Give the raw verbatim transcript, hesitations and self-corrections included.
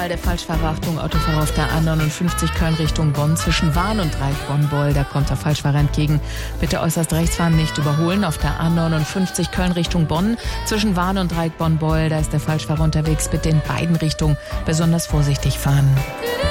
einmal der Falschfahrerachtung. Autofahrer auf der A neunundfünfzig Köln Richtung Bonn zwischen Wahn und Dreieck Bonn-Beul. Da kommt der Falschfahrer entgegen. Bitte äußerst rechts fahren, nicht überholen. Auf der A neunundfünfzig Köln Richtung Bonn zwischen Wahn und Dreieck Bonn-Beul. Da ist der Falschfahrer unterwegs. Bitte in beiden Richtungen besonders vorsichtig fahren.